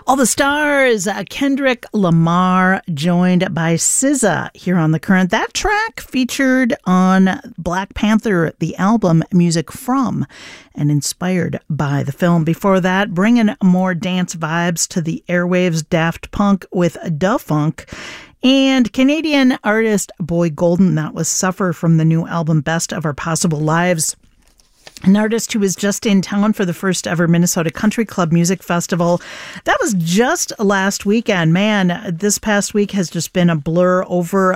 All the stars, Kendrick Lamar joined by SZA here on The Current. That track featured on Black Panther, the album Music From, and inspired by the film. Before that, bringing more dance vibes to the airwaves, Daft Punk with Da Funk. And Canadian artist Boy Golden, that was Suffer from the new album Best of Our Possible Lives. An artist who was just in town for the first ever Minnesota Country Club Music Festival. That was just last weekend. Man, this past week has just been a blur. Over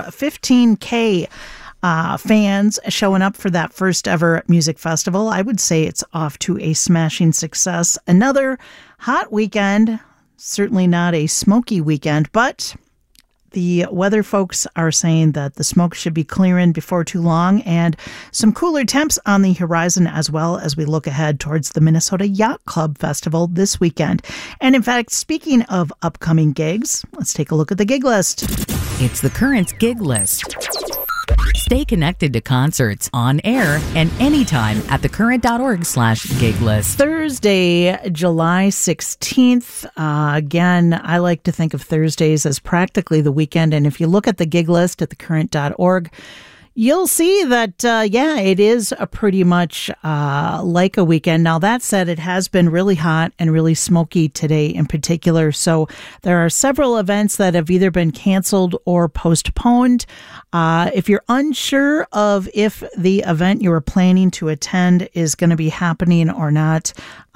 15K fans showing up for that first ever music festival. I would say it's off to a smashing success. Another hot weekend. Certainly not a smoky weekend, but the weather folks are saying that the smoke should be clearing before too long, and some cooler temps on the horizon as well as we look ahead towards the Minnesota Yacht Club Festival this weekend. And in fact, speaking of upcoming gigs, let's take a look at the gig list. It's The Current's gig list. Stay connected to concerts on air and anytime at thecurrent.org/gig list. Thursday, July 16th. Again, I like to think of Thursdays as practically the weekend. And if you look at the gig list at thecurrent.org, you'll see that, it is a pretty much like a weekend. Now, that said, it has been really hot and really smoky today in particular. So there are several events that have either been canceled or postponed. If you're unsure of if the event you were planning to attend is going to be happening or not,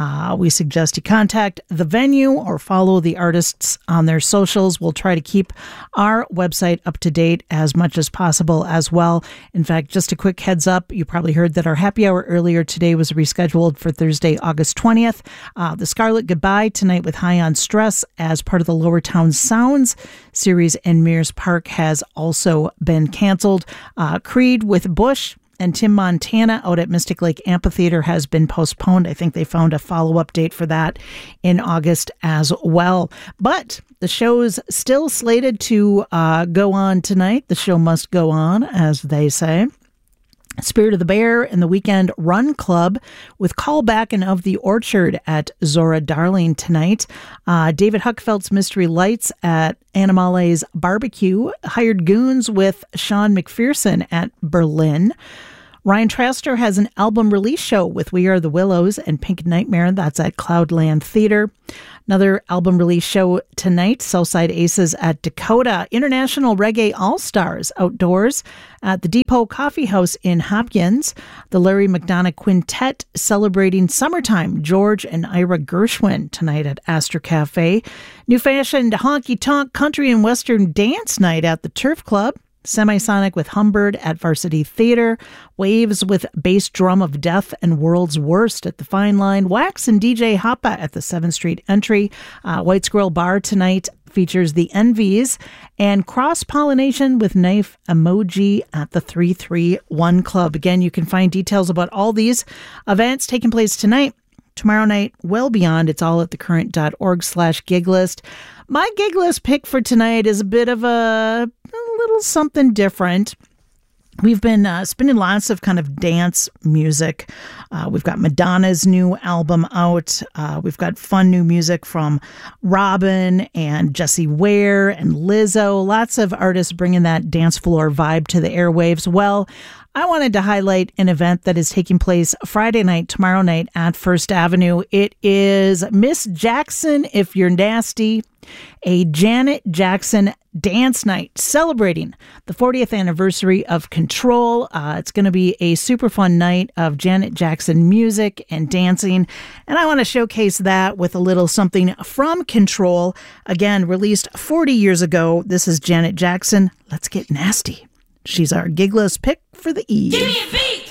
we suggest you contact the venue or follow the artists on their socials. We'll try to keep our website up to date as much as possible as well. In fact, just a quick heads up, you probably heard that our happy hour earlier today was rescheduled for Thursday, August 20th. The Scarlet Goodbye tonight with High on Stress as part of the Lower Town Sounds series in Mears Park has also been canceled. Creed with Bush and Tim Montana out at Mystic Lake Amphitheater has been postponed. I think they found a follow-up date for that in August as well. But the show's still slated to go on tonight. The show must go on, as they say. Spirit of the Bear and the Weekend Run Club with Callback and Of the Orchard at Zora Darling tonight. David Huckfeldt's Mystery Lights at Animale's Barbecue. Hired Goons with Sean McPherson at Berlin. Ryan Traster has an album release show with We Are the Willows and Pink Nightmare. That's at Cloudland Theater. Another album release show tonight, Southside Aces at Dakota. International Reggae All-Stars outdoors at the Depot Coffee House in Hopkins. The Larry McDonough Quintet celebrating summertime. George and Ira Gershwin tonight at Astor Cafe. New fashioned honky tonk country and western dance night at the Turf Club. Semisonic with Humbird at Varsity Theater. Waves with Bass Drum of Death and World's Worst at the Fine Line. Wax and DJ Hoppa at the 7th Street Entry. White Squirrel Bar tonight features the Envies. And Cross Pollination with Knife Emoji at the 331 Club. Again, you can find details about all these events taking place tonight, tomorrow night, well beyond. It's all at thecurrent.org/gig list. My gig list pick for tonight is a bit of a little something different. We've been spinning lots of kind of dance music. We've got Madonna's new album out. We've got fun new music from Robin and Jessie Ware and Lizzo. Lots of artists bringing that dance floor vibe to the airwaves. Well, I wanted to highlight an event that is taking place Friday night, tomorrow night at First Avenue. It is Miss Jackson If You're Nasty, a Janet Jackson dance night celebrating the 40th anniversary of Control. It's going to be a super fun night of Janet Jackson music and dancing, and I want to showcase that with a little something from Control. Again, released 40 years ago. This is Janet Jackson. Let's get nasty. She's our gig list pick for the eve. Give me a beat!